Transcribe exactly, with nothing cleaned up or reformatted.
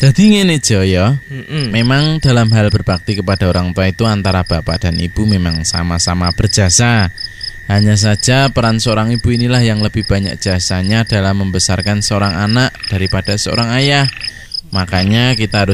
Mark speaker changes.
Speaker 1: Jadi ngene Joyo,
Speaker 2: Mm-mm.
Speaker 1: memang dalam hal berbakti kepada orang tua itu antara bapak dan ibu memang sama-sama berjasa. Hanya saja peran seorang ibu inilah yang lebih banyak jasanya dalam membesarkan seorang anak daripada seorang ayah. Makanya kita harus